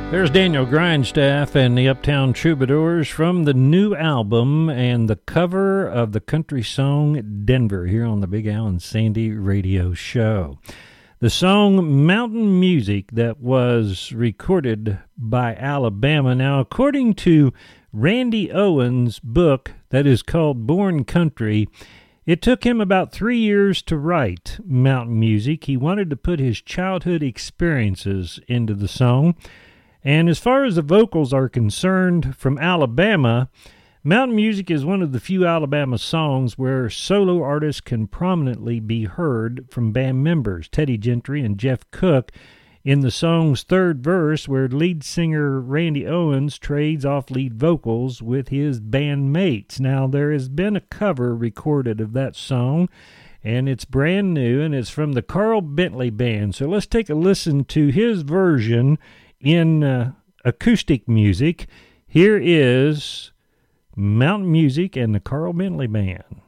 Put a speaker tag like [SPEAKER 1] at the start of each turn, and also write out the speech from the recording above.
[SPEAKER 1] There's Daniel Grindstaff and the Uptown Troubadours from the new album and the cover of the country song Denver here on the Big Al and Sandy radio show. The song Mountain Music that was recorded by Alabama. Now, according to Randy Owens' book that is called Born Country, it took him about 3 years to write Mountain Music. He wanted to put his childhood experiences into the song. And as far as the vocals are concerned, from Alabama, Mountain Music is one of the few Alabama songs where solo artists can prominently be heard from band members, Teddy Gentry and Jeff Cook, in the song's third verse, where lead singer Randy Owens trades off lead vocals with his bandmates. Now, there has been a cover recorded of that song, and it's brand new, and it's from the Carl Bentley Band. So let's take a listen to his version in acoustic music. Here is Mountain Music and the Carl Bentley Band.